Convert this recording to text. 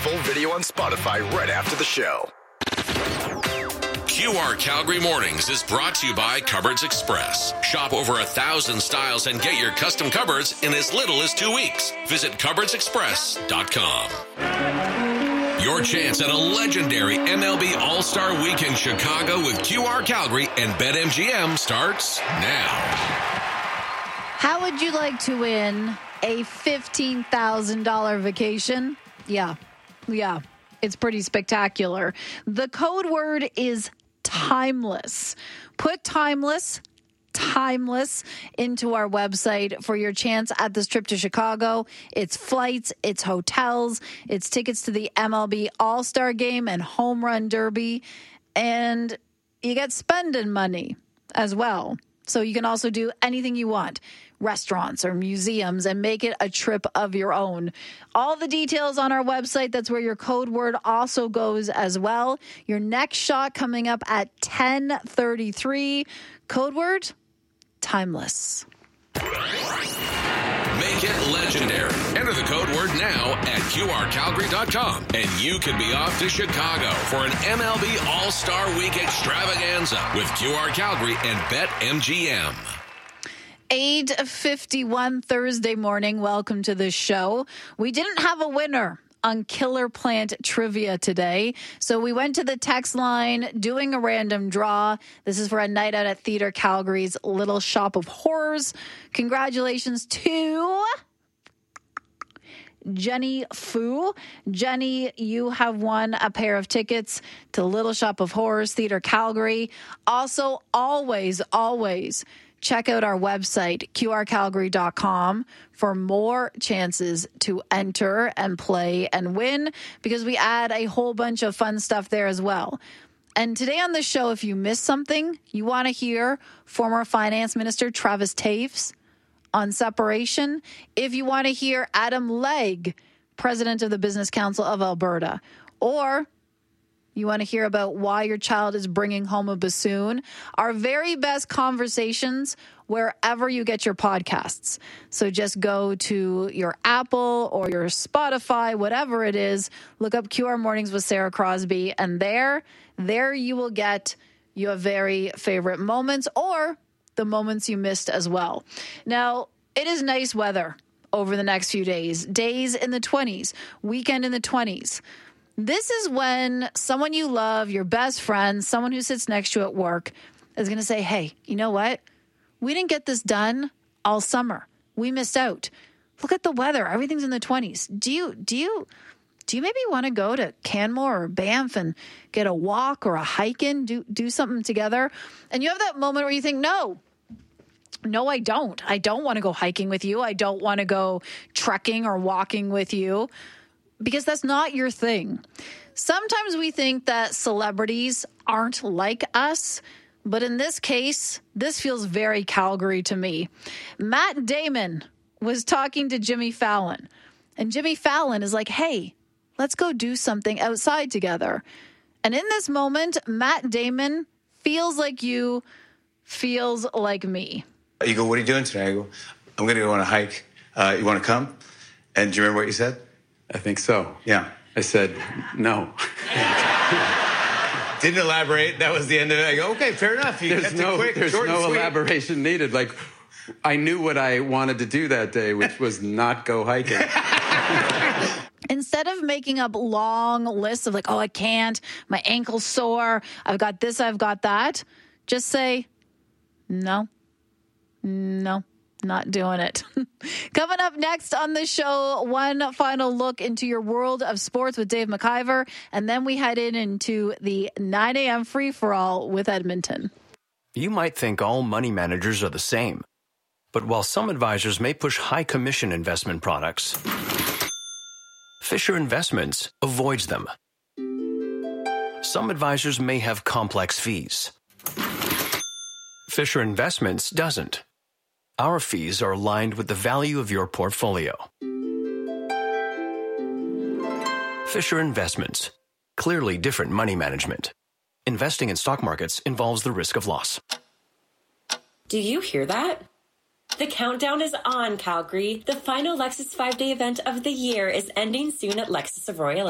full video on Spotify right after the show. QR Calgary Mornings is brought to you by Cupboards Express. Shop over 1,000 styles and get your custom cupboards in as little as 2 weeks. Visit cupboardsexpress.com. Your chance at a legendary MLB All-Star Week in Chicago with QR Calgary and BetMGM starts now. How would you like to win a $15,000 vacation? Yeah. It's pretty spectacular. The code word is timeless. Put timeless into our website for your chance at this trip to Chicago. It's flights, it's hotels, it's tickets to the MLB All-Star Game and Home Run Derby, and you get spending money as well. So you can also do anything you want, restaurants or museums, and make it a trip of your own. All the details on our website. That's where your code word also goes as well. Your next shot coming up at 10:33. Code word, timeless. Make it legendary. Enter the code word now at QRCalgary.com, and you could be off to Chicago for an MLB All-Star Week extravaganza with QR Calgary and BetMGM. 8:51 Thursday morning. Welcome to the show. We didn't have a winner on Killer Plant Trivia today, so we went to the text line doing a random draw. This is for a night out at Theatre Calgary's Little Shop of Horrors. Congratulations to Jenny Fu. Jenny, you have won a pair of tickets to Little Shop of Horrors, Theatre Calgary. Also, always check out our website, qrcalgary.com, for more chances to enter and play and win, because we add a whole bunch of fun stuff there as well. And today on the show, if you missed something, you want to hear former Finance Minister Travis Toews on separation. If you want to hear Adam Legg, President of the Business Council of Alberta, or you want to hear about why your child is bringing home a bassoon, our very best conversations wherever you get your podcasts. So just go to your Apple or your Spotify, whatever it is, look up QR Mornings with Sarah Crosby, and there you will get your very favorite moments or the moments you missed as well. Now, it is nice weather over the next few days. Days in the 20s, weekend in the 20s. This is when someone you love, your best friend, someone who sits next to you at work, is going to say, hey, you know what? We didn't get this done all summer. We missed out. Look at the weather. Everything's in the 20s. Do you maybe want to go to Canmore or Banff and get a walk or a hike in, do something together? And you have that moment where you think, no, I don't. I don't want to go hiking with you. I don't want to go trekking or walking with you, because that's not your thing. Sometimes we think that celebrities aren't like us, but in this case, this feels very Calgary to me. Matt Damon was talking to Jimmy Fallon, and Jimmy Fallon is like, hey, let's go do something outside together. And in this moment, Matt Damon feels like you, feels like me. You go, what are you doing today? I go, I'm going to go on a hike. You want to come? And do you remember what you said? I think so. Yeah. I said, no. Didn't elaborate. That was the end of it. I go, okay, fair enough. You kept it quick, there's short and no sweet. elaboration needed. Like, I knew what I wanted to do that day, which was not go hiking. Instead of making up long lists of like, oh, I can't, my ankle's sore, I've got this, I've got that, just say, no, not doing it. Coming up next on the show, one final look into your world of sports with Dave McIver, and then we head into the 9 a.m. free-for-all with Edmonton. You might think all money managers are the same, but while some advisors may push high commission investment products, Fisher Investments avoids them. Some advisors may have complex fees. Fisher Investments doesn't. Our fees are aligned with the value of your portfolio. Fisher Investments. Clearly different money management. Investing in stock markets involves the risk of loss. Do you hear that? The countdown is on, Calgary. The final Lexus 5-day event of the year is ending soon at Lexus of Royal